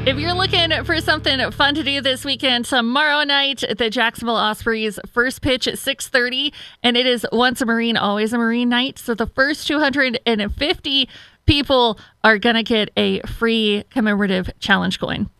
If you're looking for something fun to do this weekend, tomorrow night, the Jacksonville Ospreys first pitch at 6:30, and it is once a Marine, always a Marine night. So the first 250 people are going to get a free commemorative challenge coin.